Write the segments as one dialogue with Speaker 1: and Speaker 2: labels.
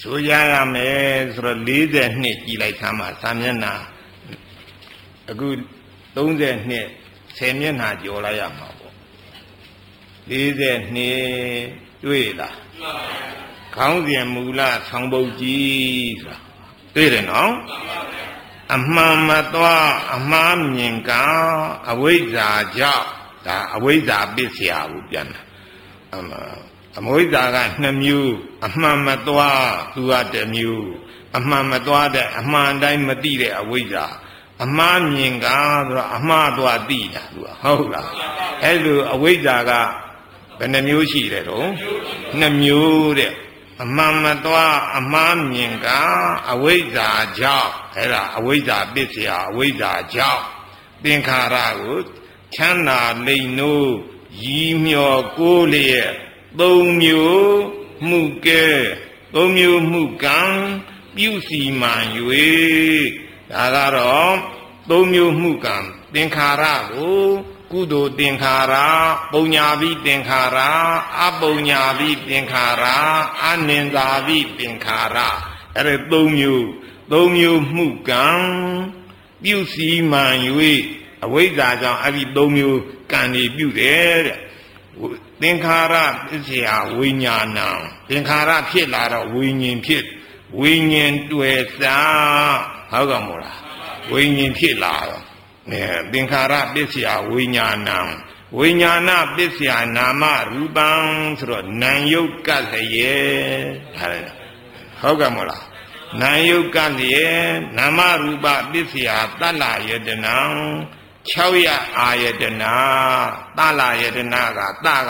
Speaker 1: ဆိုရရမယ်ဆိုတော့40နှစ်ကြည်လိုက်သမ်းမှာစာမျက်နှာအခု30နှစ်10မျက်နှာကျော်လိုက်ရမှာပေါ့40နှစ်တွေ့လားခေါင်းစဉ်မူလဆောင်းပုတ်ကြီးဆိုတာတွေ့တယ်နော်အမှန်မသွားအမှားမြင်ကအဝိဇ္ဇာကြောင့်ဒါအဝိဇ္ဇာပစ္စယကိုပြန်တာအဝိဇ္ဇာက2မျိုးအမှန်မသွားသူက1မျိုးအမှန်မသွားတဲ့အမှန်တိုင်းမသိတဲ့အဝိဇ္ဇာအမှားမြင်ကဆိုတော့အမှားသွားသိတာသူကဟုတ်လားအဲ့လိုအဝိဇ္ဇာကဘယ်နှမျိုးရှိတယ်တော့2မျိုးတဲ့အမှန်မသွားအမှားမြင်ကအဝိဇ္ဇာကြောင့်အဲ့ဒါအဝိဇ္ဇာပစ္စယအဝိဇ္ဇာကြောင့်သင်္ခါရကိုချမ်းသာလိမ့်နိုးရည်မြော်ကိုးလျက်3မျိုးမှုကဲ3မျိုးမှုကံပြုစီမှန်၍ဒါကတော့3မျိုးမှုကံသင်္ခါရကိုကုသိုလ်သင်္ခါရပုံညာပိသင်္ခါရအပုံညာပိသင်္ခါရအနိန္ဒာပိသင်္ခါရအဲ့ဒါ3မျိုးမှုကံပြုစီမှန်၍အဝိဇ္ဇာကြောင့်အဲ့ဒီ3မျိုးကံတွေပြုတယ်တဲ့သင်္ခါရပစ္စယဝိညာဏံသင်္ခါရဖြစ်လာတော့ဝိညာဉ်ဖြစ်ဝိညာဉ်တွေ့စားဟုတ်ကမို့လားဝိညာဉ်ဖြစ်လာတော့သင်္ခါရပစ္စယဝိညာဏံဝိညာဏပစ္စယနာမရူပံဆိုတော့နာယုတ်ကလျက်ဟုတ်ကမို့လားနာယုတ်ကလျက်နာမရူပပစ္စယတတ္လယတနံ6ရအာယတနာတလယတနာကတက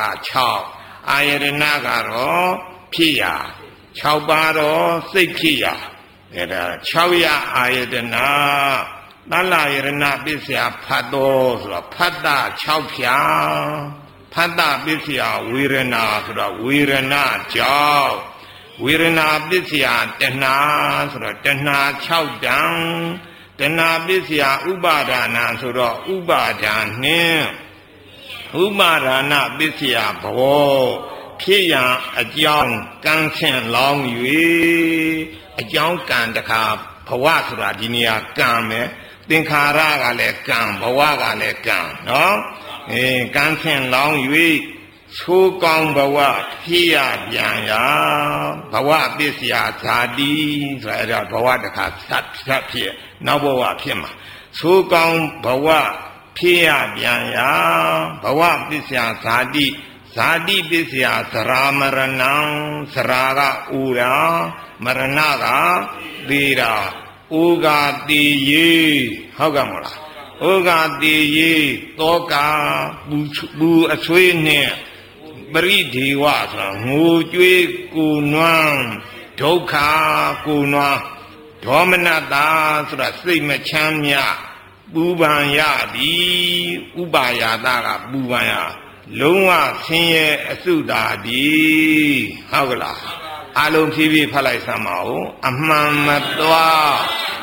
Speaker 1: 6အာယတနာကတော့ဖြစ်ရ6ပါတော့စိတ်ဖြစ်ရအဲ့ဒါ6ရအာယတနာတလယတနာပစ္စယဖတ်တော်ဆိုတော့ဖတ်တာ6ဖြာဖတ်တာပစ္စယဝေရဏဆိုတော့ဝေရဏကြောင့်ဝေရဏပစ္စယတဏှာဆိုတော့တဏှာ6တန်တဏှာပစ္စယဥပါဒနာဆိုတော့ဥပါဒာနှင့်ဥပါဒနာပစ္စယဘောဖြစ်ရန်အကြောင်းကံဆင့်လောင်း၍အကြောင်းကံတခါဘဝဆိုတာဒီနေရာကံပဲသင်္ခါရကလည်းကံဘဝကလည်းကံနော်ကံဆင့်လောင်း၍သိုးကောင်းဘဝဖြစ်ရပြန်ရာဘဝပစ္စယဇာတိဆိုရတော့ဘဝတခါဆက်ဖြစ်နောက်ဘဝဖြစ်မှာသိုးကောင်းဘဝဖြစ်ရပြန်ရာဘဝပစ္စယဇာတိဇာတိပစ္စယသရာမရဏံသရာကဥရာမရဏကသေရာဥဂတိယေဟုတ်ကဲ့မလားဥဂတိယေတောကပူအဆွေးနဲ့ပရိဒေဝဆိုတာငိုကြွေးကိုနွမ်းဒုက္ခကိုနွမ်းဒေါမနတာဆိုတာစိတ်မချမ်းမြပူပန်ရသည်ဥပါယတာကပူပန်ရလုံးဝဆင်းရဲအစုတာသည်ဟုတ်ကလားအလုံးဖြည်းဖြည်းဖတ်လိုက်စမ်းပါဦးအမှန်မသွား